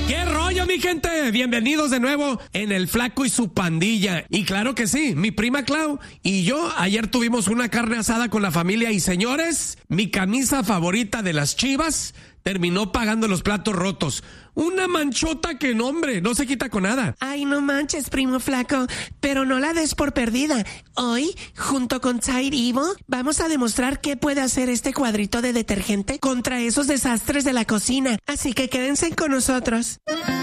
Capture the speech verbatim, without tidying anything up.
¿Qué rollo, mi gente? Bienvenidos de nuevo en El Flaco y su pandilla. Y claro que sí, mi prima Clau y yo ayer tuvimos una carne asada con la familia y señores, mi camisa favorita de las Chivas terminó pagando los platos rotos. Una manchota que no, hombre, no se quita con nada. Ay, no manches, primo Flaco, pero no la des por perdida. Hoy, junto con Tide Evo, vamos a demostrar qué puede hacer este cuadrito de detergente contra esos desastres de la cocina. Así que quédense con nosotros.